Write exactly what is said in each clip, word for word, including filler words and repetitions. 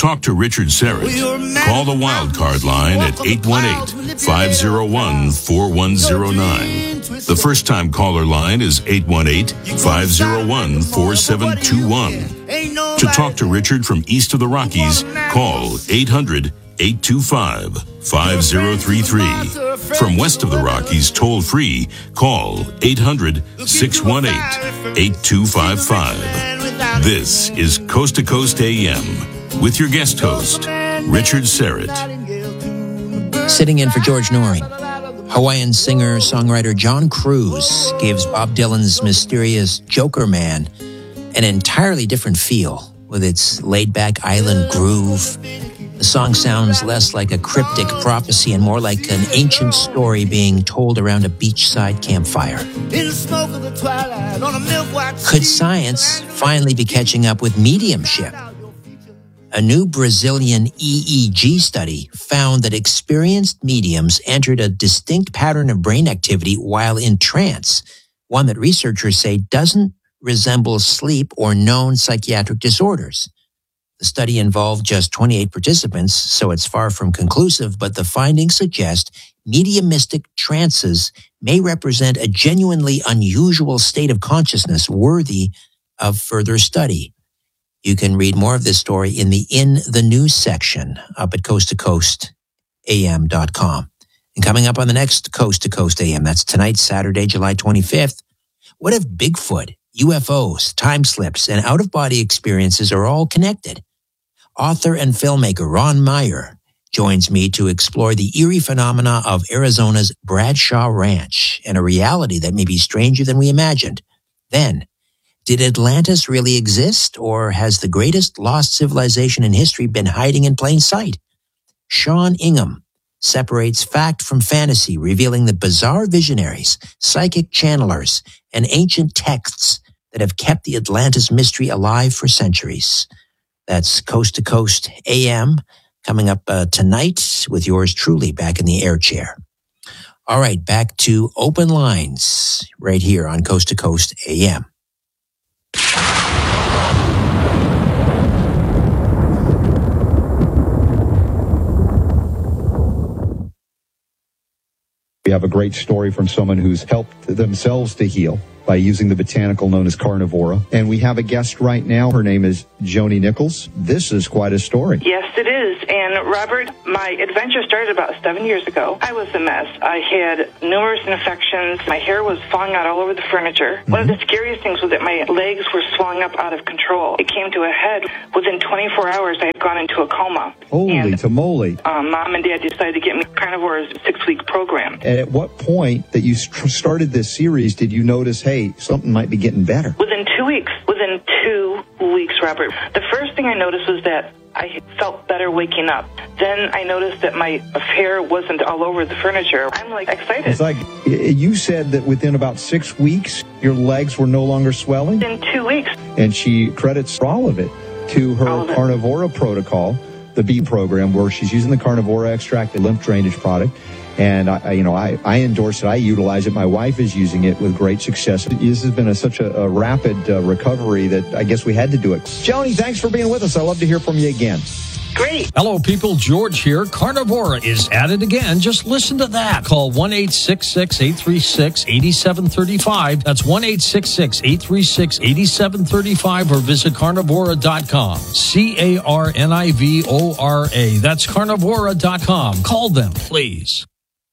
talk to Richard Serrett, call the Wildcard line at eight one eight, five oh one, four one oh nine. The first-time caller line is eight one eight, five oh one, four seven two one. To talk to Richard from east of the Rockies, call eight hundred, eight two five, five oh three three. From west of the Rockies, toll-free, call eight hundred, six one eight, eight two five five. This is Coast to Coast A M with your guest host, Richard Serrett. Sitting in for George Noory, Hawaiian singer-songwriter John Cruz gives Bob Dylan's mysterious Joker Man an entirely different feel with its laid-back island groove. The song sounds less like a cryptic prophecy and more like an ancient story being told around a beachside campfire. Could science finally be catching up with mediumship? A new Brazilian E E G study found that experienced mediums entered a distinct pattern of brain activity while in trance, one that researchers say doesn't resemble sleep or known psychiatric disorders. The study involved just twenty-eight participants, so it's far from conclusive, but the findings suggest mediumistic trances may represent a genuinely unusual state of consciousness worthy of further study. You can read more of this story in the In the News section up at coast to coast a m dot com. And coming up on the next Coast to Coast A M, that's tonight, Saturday, July twenty-fifth. What if Bigfoot, U F Os, time slips, and out-of-body experiences are all connected? Author and filmmaker Ron Meyer joins me to explore the eerie phenomena of Arizona's Bradshaw Ranch and a reality that may be stranger than we imagined. Then, did Atlantis really exist, or has the greatest lost civilization in history been hiding in plain sight? Sean Ingham separates fact from fantasy, revealing the bizarre visionaries, psychic channelers, and ancient texts that have kept the Atlantis mystery alive for centuries. That's Coast to Coast A M, coming up uh, tonight with yours truly back in the air chair. All right, back to open lines right here on Coast to Coast A M. We have a great story from someone who's helped themselves to heal by using the botanical known as carnivora. And we have a guest right now. Her name is Joni Nichols. This is quite a story. Yes, it is. And Robert, my adventure started about seven years ago. I was a mess. I had numerous infections. My hair was falling out all over the furniture. Mm-hmm. One of the scariest things was that my legs were swelling up out of control. It came to a head. Within twenty-four hours, I had gone into a coma. Holy and, tamale. Um, Mom and Dad decided to get me Carnivore's six-week program. And at what point that you st- started this series did you notice, hey, something might be getting better? Within two weeks. Within two weeks, Robert. The first thing I noticed was that I felt better waking up. Then I noticed that my hair wasn't all over the furniture. I'm like excited. It's like you said that within about six weeks, your legs were no longer swelling? In two weeks. And she credits all of it to her Carnivora protocol, the B program, where she's using the Carnivora extract, the lymph drainage product. And, I, you know, I, I endorse it. I utilize it. My wife is using it with great success. This has been a, such a, a rapid uh, recovery that I guess we had to do it. Joni, thanks for being with us. I'd love to hear from you again. Great. Hello, people. George here. Carnivora is at it again. Just listen to that. Call one eight six six, eight three six, eight seven three five. That's one eight six six, eight three six, eight seven three five or visit carnivora dot com. C A R N I V O R A. That's carnivora dot com. Call them, please.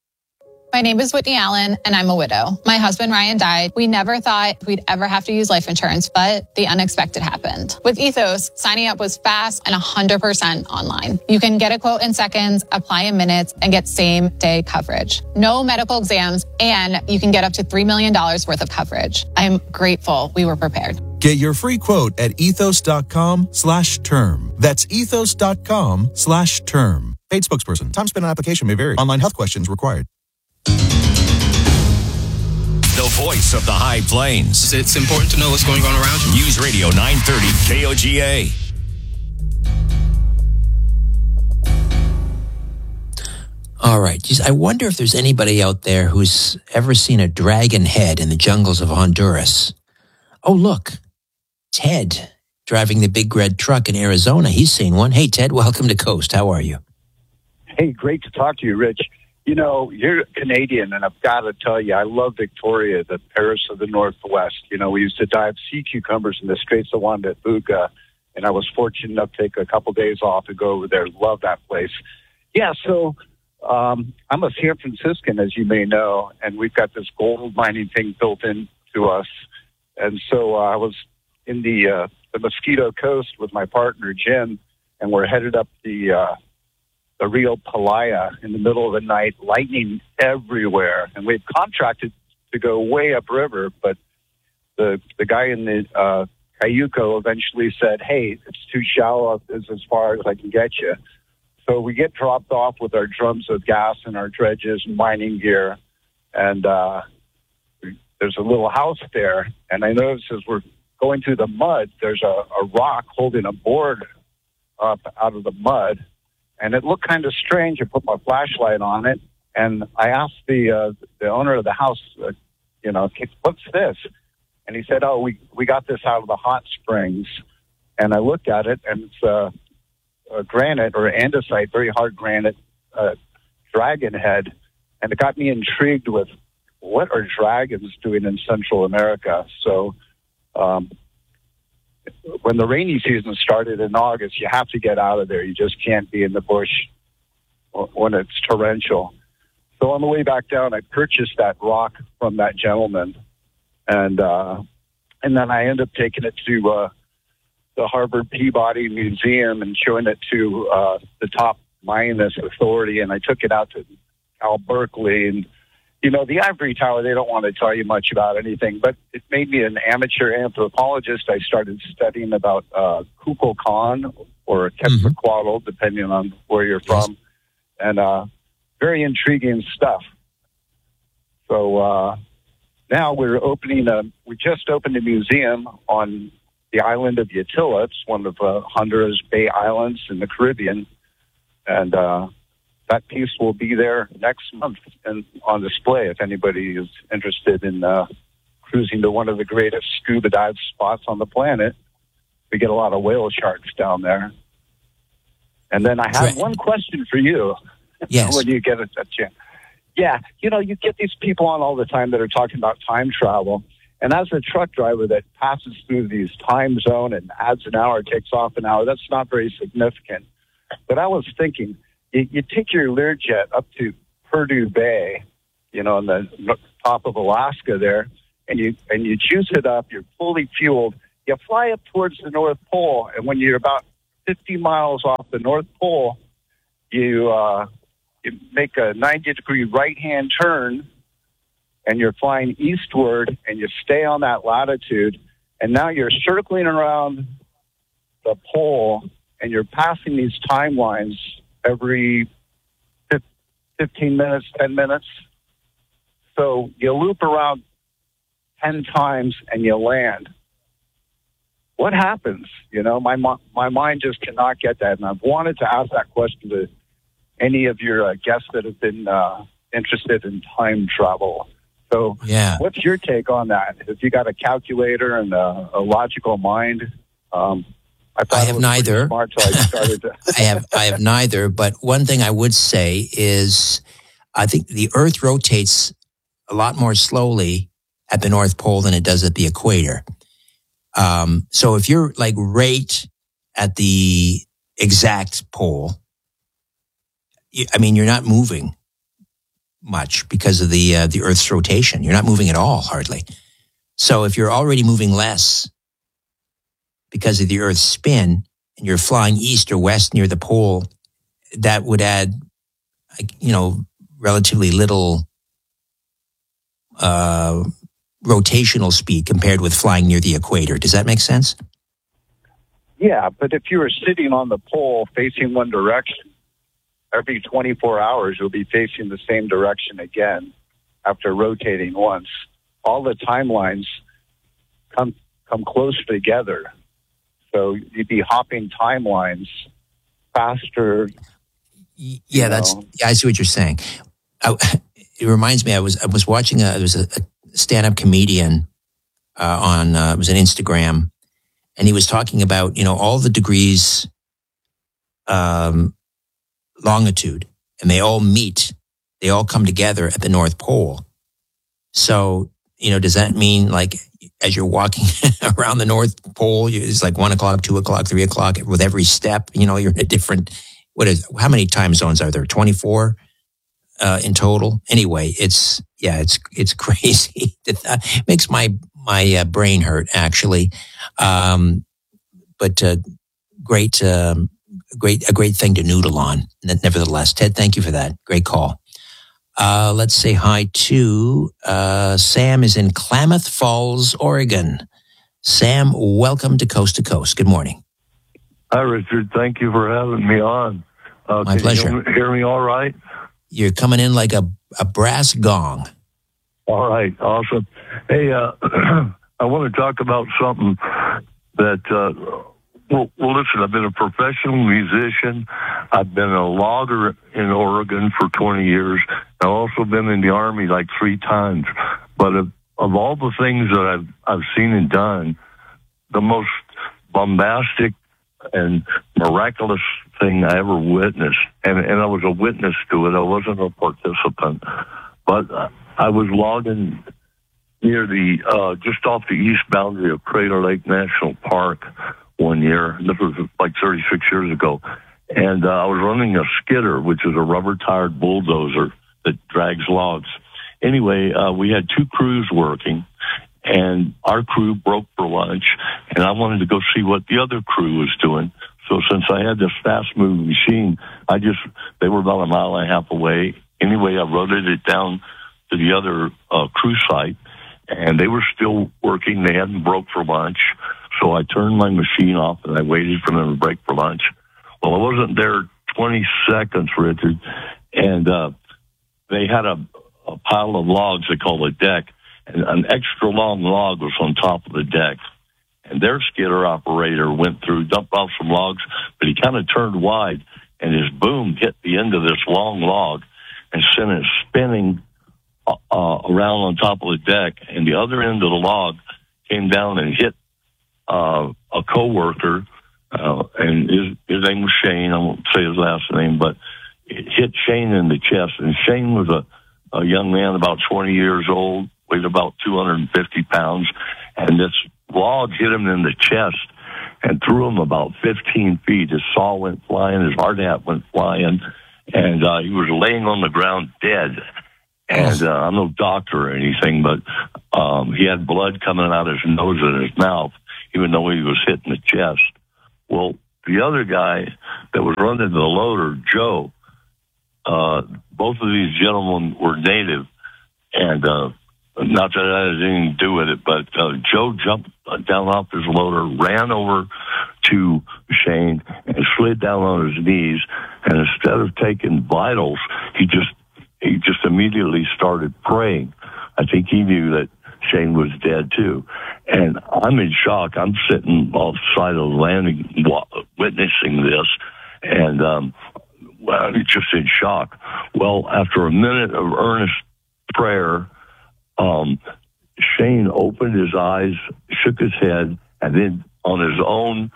My name is Whitney Allen, and I'm a widow. My husband, Ryan, died. We never thought we'd ever have to use life insurance, but the unexpected happened. With Ethos, signing up was fast and one hundred percent online. You can get a quote in seconds, apply in minutes, and get same-day coverage. No medical exams, and you can get up to three million dollars worth of coverage. I'm grateful we were prepared. Get your free quote at ethos.com slash term. That's ethos.com slash term. Paid spokesperson. Time spent on application may vary. Online health questions required. The voice of the High Plains. It's important to know what's going on around you. News Radio nine thirty K O G A. All right. Geez, I wonder if there's anybody out there who's ever seen a dragon head in the jungles of Honduras. Oh, look. Ted driving the big red truck in Arizona. He's seen one. Hey, Ted, welcome to Coast. How are you? Hey, great to talk to you, Rich. You know, you're Canadian, and I've got to tell you, I love Victoria, the Paris of the Northwest. You know, we used to dive sea cucumbers in the Straits of Juan de Fuca, and I was fortunate enough to take a couple days off to go over there. Love that place. Yeah, so um, I'm a San Franciscan, as you may know, and we've got this gold mining thing built into us. And so uh, I was in the, uh, the Mosquito Coast with my partner, Jim, and we're headed up the... Uh, the Rio Palaya in the middle of the night, lightning everywhere. And we've contracted to go way upriver, but the the guy in the uh, Cayuco eventually said, hey, it's too shallow. It's as far as I can get you. So we get dropped off with our drums of gas and our dredges and mining gear. And uh, there's a little house there. And I noticed as we're going through the mud, there's a, a rock holding a board up out of the mud. And it looked kind of strange. I put my flashlight on it, and I asked the uh, the owner of the house, uh, you know, what's this? And he said, oh, we, we got this out of the hot springs. And I looked at it, and it's uh, a granite or andesite, very hard granite uh, dragon head. And it got me intrigued with what are dragons doing in Central America? So um when the rainy season started in August, you have to get out of there. You just can't be in the bush when it's torrential. So on the way back down, I purchased that rock from that gentleman. And uh, and then I ended up taking it to uh, the Harvard Peabody Museum and showing it to uh, the top Mayanist authority. And I took it out to Cal Berkeley. And, you know, the ivory tower, they don't want to tell you much about anything, but it made me an amateur anthropologist. I started studying about uh, Kukulkan or Quetzalcoatl, mm-hmm. depending on where you're from, yes. and uh, very intriguing stuff. So uh, now we're opening a, we just opened a museum on the island of Utila. It's one of uh, Honduras Bay Islands in the Caribbean, and uh, that piece will be there next month and on display if anybody is interested in uh, cruising to one of the greatest scuba dive spots on the planet. We get a lot of whale sharks down there. And then I have right. one question for you. Yes. When you get a, a chance. Yeah, you know, you get these people on all the time that are talking about time travel. And as a truck driver that passes through these time zone and adds an hour, takes off an hour, that's not very significant. But I was thinking, You, you take your Learjet up to Purdue Bay, you know, on the top of Alaska there, and you and you juice it up. You're fully fueled. You fly up towards the North Pole, and when you're about fifty miles off the North Pole, you uh, you make a ninety degree right hand turn, and you're flying eastward, and you stay on that latitude, and now you're circling around the pole, and you're passing these timelines every fifteen minutes, ten minutes. So you loop around ten times and you land. What happens? You know, my my mind just cannot get that. And I've wanted to ask that question to any of your uh, guests that have been uh, interested in time travel. So yeah. What's your take on that? If you got a calculator and a, a logical mind, um, I, I have neither. Smart, so I, started to I have I have neither. But one thing I would say is, I think the Earth rotates a lot more slowly at the North Pole than it does at the equator. Um, so if you're like right at the exact pole, I mean, you're not moving much because of the uh, the Earth's rotation. You're not moving at all, hardly. So if you're already moving less because of the Earth's spin, and you're flying east or west near the pole, that would add, you know, relatively little uh, rotational speed compared with flying near the equator. Does that make sense? Yeah, but if you were sitting on the pole facing one direction, every twenty-four hours you'll be facing the same direction again after rotating once. All the timelines come come closer together. So you'd be hopping timelines faster. Yeah, that's. Yeah, I see what you're saying. I, it reminds me. I was I was watching. A, there was a, a stand-up comedian uh, on. Uh, it was an Instagram, and he was talking about, you know, all the degrees um, longitude, and they all meet, they all come together at the North Pole. So, you know, does that mean like as you're walking around the North Pole, it's like one o'clock, two o'clock, three o'clock with every step, you know, you're in a different, what is, how many time zones are there? twenty-four uh, in total? Anyway, it's, yeah, it's, it's crazy. It makes my, my uh, brain hurt actually. Um, but, uh, great, um, great, a great thing to noodle on. Nevertheless, Ted, thank you for that. Great call. Uh, let's say hi to, uh, Sam is in Klamath Falls, Oregon. Sam, welcome to Coast to Coast. Good morning. Hi, Richard. Thank you for having me on. Uh, My can pleasure. You hear me all right? You're coming in like a, a brass gong. All right. Awesome. Hey, uh, I want to talk about something that, uh, well, well, listen, I've been a professional musician. I've been a logger in Oregon for twenty years. I've also been in the Army like three times. But of, of all the things that I've, I've seen and done, the most bombastic and miraculous thing I ever witnessed, and, and I was a witness to it, I wasn't a participant, but uh, I was logging near the, uh, just off the east boundary of Crater Lake National Park one year. This was like thirty-six years ago. And uh, I was running a skidder, which is a rubber-tired bulldozer that drags logs. Anyway, uh, we had two crews working, and our crew broke for lunch, and I wanted to go see what the other crew was doing. So since I had this fast-moving machine, I just, they were about a mile and a half away. Anyway, I rotated it down to the other uh, crew site, and they were still working. They hadn't broke for lunch. So I turned my machine off, and I waited for them to break for lunch. Well, I wasn't there twenty seconds, Richard, and uh, they had a, a pile of logs they call a deck, and an extra long log was on top of the deck. And their skidder operator went through, dumped off some logs, but he kind of turned wide, and his boom hit the end of this long log and sent it spinning uh, around on top of the deck, and the other end of the log came down and hit uh, a coworker. Uh, and his, his name was Shane. I won't say his last name, but it hit Shane in the chest. And Shane was a, a young man about twenty years old, weighed about two hundred fifty pounds. And this log hit him in the chest and threw him about fifteen feet. His saw went flying, his hard hat went flying, and uh, he was laying on the ground dead. And uh, I'm no doctor or anything, but um, he had blood coming out of his nose and his mouth, even though he was hit in the chest. Well, the other guy that was running the loader, Joe, uh, both of these gentlemen were native, and uh, not that that had anything to do with it, but uh, Joe jumped down off his loader, ran over to Shane, and slid down on his knees, and instead of taking vitals, he just he just immediately started praying. I think he knew that Shane was dead too. And I'm in shock. I'm sitting off the side of the landing witnessing this, and um, well, just in shock. Well, after a minute of earnest prayer, um, Shane opened his eyes, shook his head, and then on his own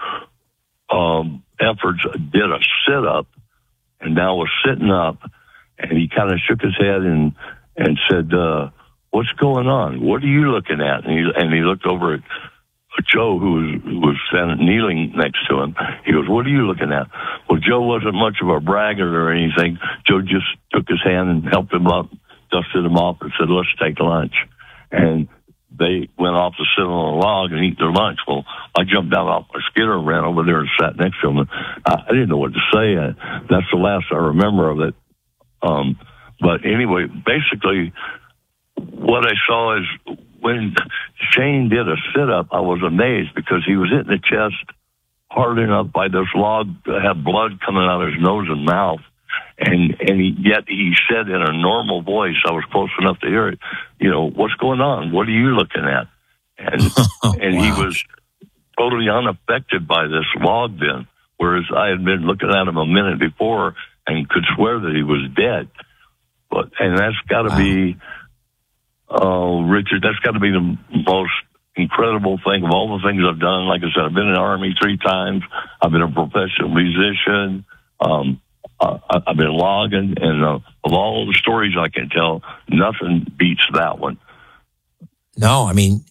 um, efforts did a sit-up, and now was sitting up, and he kind of shook his head and, and said, uh, what's going on? What are you looking at? And he, and he looked over at Joe, who was, who was standing, kneeling next to him. He goes, what are you looking at? Well, Joe wasn't much of a braggart or anything. Joe just took his hand and helped him up, dusted him off, and said, let's take lunch. And they went off to sit on a log and eat their lunch. Well, I jumped down off my skidder and ran over there and sat next to him. And I, I didn't know what to say. I, that's the last I remember of it. Um, but anyway, basically, what I saw is when Shane did a sit-up, I was amazed because he was hitting the chest hard enough by this log to have blood coming out of his nose and mouth. And and he, yet he said in a normal voice, I was close enough to hear it, you know, what's going on? What are you looking at? And oh, and wow. he was totally unaffected by this log then, whereas I had been looking at him a minute before and could swear that he was dead. But and that's got to wow. be... Oh, Richard, that's got to be the most incredible thing of all the things I've done. Like I said, I've been in the Army three times. I've been a professional musician. Um, I, I've been logging, and uh, of all the stories I can tell, nothing beats that one. No, I mean,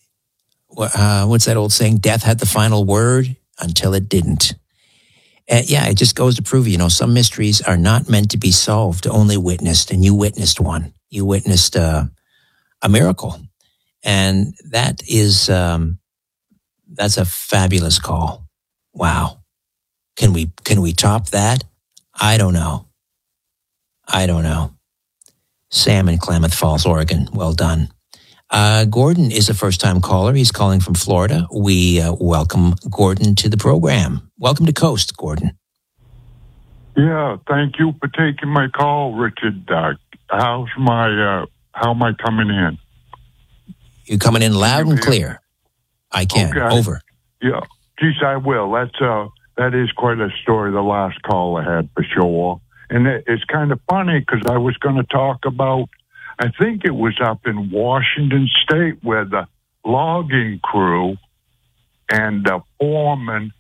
uh, what's that old saying? Death had the final word until it didn't. And yeah, it just goes to prove, you know, some mysteries are not meant to be solved, only witnessed. And you witnessed one. You witnessed uh, a miracle. And that is, um, that's a fabulous call. Wow. Can we, can we top that? I don't know. I don't know. Sam in Klamath Falls, Oregon. Well done. Uh, Gordon is a first-time caller. He's calling from Florida. We uh, welcome Gordon to the program. Welcome to Coast, Gordon. Yeah, thank you for taking my call, Richard. Uh, how's my, uh, how am I coming in? You're coming in loud and clear. I can. Okay. Over. Yeah. Geez, I will. That's, uh, that is quite a story, the last call I had for sure. And it, it's kind of funny because I was going to talk about, I think it was up in Washington State where the logging crew and the foreman,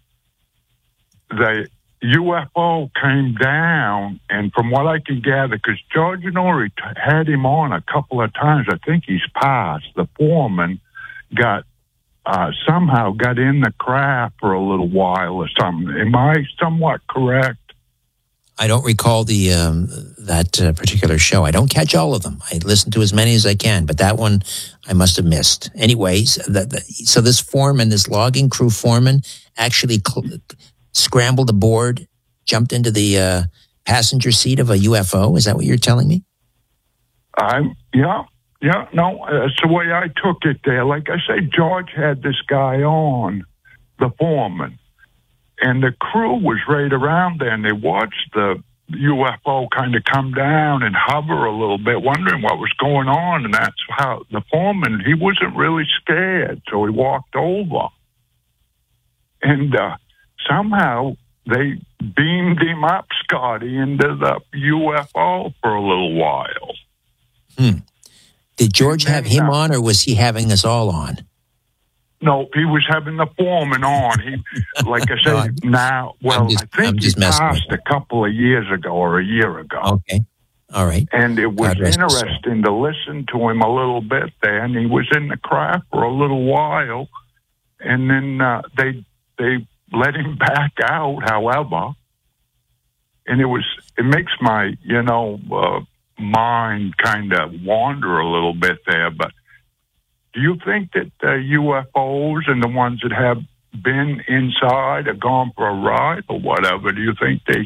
the U F O came down, and from what I can gather, because George Norrie had him on a couple of times, I think he's passed, the foreman got, uh, somehow got in the craft for a little while or something. Am I somewhat correct? I don't recall the um, that uh, particular show. I don't catch all of them. I listen to as many as I can, but that one I must have missed. Anyways, the, the, so this foreman, this logging crew foreman, actually cl- scrambled aboard, jumped into the uh, passenger seat of a U F O. Is that what you're telling me? I'm yeah, yeah. No, that's the way I took it there. Like I say, George had this guy on, the foreman. And the crew was right around there, and they watched the U F O kind of come down and hover a little bit, wondering what was going on. And that's how the foreman, he wasn't really scared, so he walked over. And uh, somehow they beamed him up, Scotty, into the U F O for a little while. Hmm. Did George have him on, or was he having us all on? No, he was having the foreman on. He, like I said, no, now, well, just, I think he passed a couple of years ago or a year ago. Okay. All right. And it was interesting to listen to him a little bit there. And he was in the craft for a little while. And then uh, they they let him back out, however. And it was, it makes my, you know, uh, mind kind of wander a little bit there. But do you think that uh, U F Os and the ones that have been inside or gone for a ride or whatever, do you think they